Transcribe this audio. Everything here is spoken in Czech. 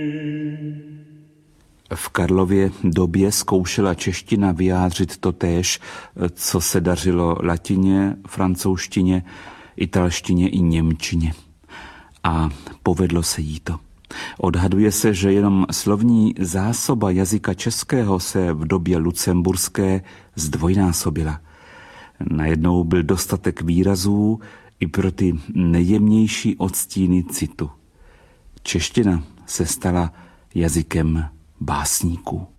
V Karlově době zkoušela čeština vyjádřit totéž, co se dařilo latině, francouzštině, italštině i němčině. A povedlo se jí to. Odhaduje se, že jenom slovní zásoba jazyka českého se v době lucemburské zdvojnásobila. Najednou byl dostatek výrazů i pro ty nejjemnější odstíny citu. Čeština se stala jazykem básníků.